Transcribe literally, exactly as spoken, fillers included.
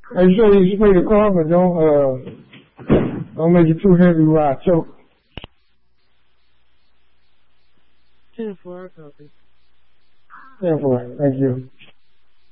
I show you play the call, but don't uh don't make it too heavy while I choke. Ten for our copy. Ten for it. Thank you.